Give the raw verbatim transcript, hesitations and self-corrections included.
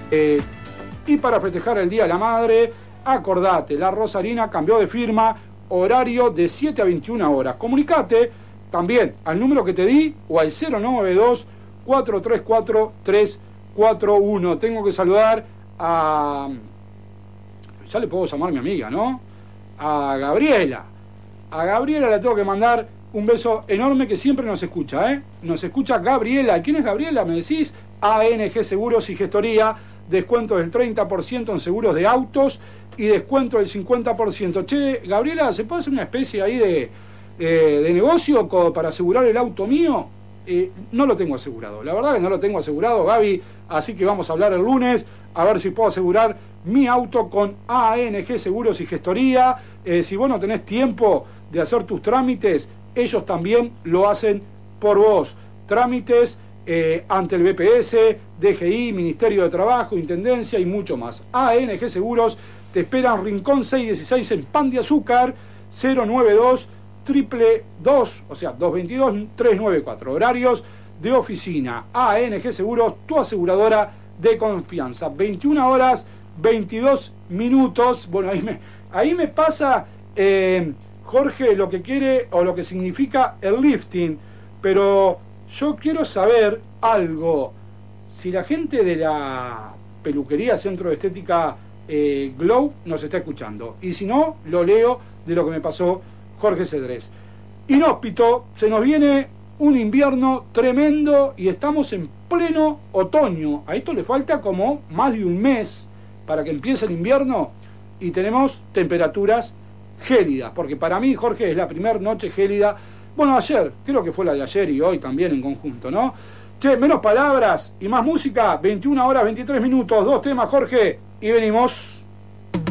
Eh, y para festejar el Día de la Madre, acordate, la Rosarina cambió de firma, horario de siete a veintiuna horas. Comunicate también al número que te di o al cero nueve dos, cuatro tres cuatro, tres cuatro uno. Tengo que saludar a... ya le puedo llamar mi amiga, ¿no? A Gabriela. A Gabriela le tengo que mandar un beso enorme, que siempre nos escucha, ¿eh? Nos escucha Gabriela. ¿Quién es Gabriela? Me decís. A N G Seguros y Gestoría, descuento del treinta por ciento en seguros de autos y descuento del cincuenta por ciento. Che, Gabriela, ¿se puede hacer una especie ahí de, eh, de negocio para asegurar el auto mío? Eh, no lo tengo asegurado, la verdad que no lo tengo asegurado, Gaby, así que vamos a hablar el lunes, a ver si puedo asegurar mi auto con A N G Seguros y Gestoría. Eh, si vos no tenés tiempo de hacer tus trámites, ellos también lo hacen por vos. Trámites eh, ante el B P S, D G I, Ministerio de Trabajo, Intendencia y mucho más. A N G Seguros te esperan Rincón seiscientos dieciséis en Pan de Azúcar, cero nueve dos, triple dos, o sea, dos veintidós, trescientos noventa y cuatro. Horarios de oficina. A N G Seguros, tu aseguradora de confianza. veintiuna horas, veintidós minutos. Bueno, ahí me, ahí me pasa, eh, Jorge, lo que quiere o lo que significa el lifting. Pero yo quiero saber algo. Si la gente de la peluquería Centro de Estética eh, Glow nos está escuchando. Y si no, lo leo de lo que me pasó Jorge Cedrés. Inhóspito, se nos viene un invierno tremendo y estamos en pleno otoño. A esto le falta como más de un mes para que empiece el invierno y tenemos temperaturas gélidas, porque para mí, Jorge, es la primera noche gélida. Bueno, ayer, creo que fue la de ayer y hoy también en conjunto, ¿no? Che, menos palabras y más música, veintiuna horas, veintitrés minutos, dos temas, Jorge, y venimos.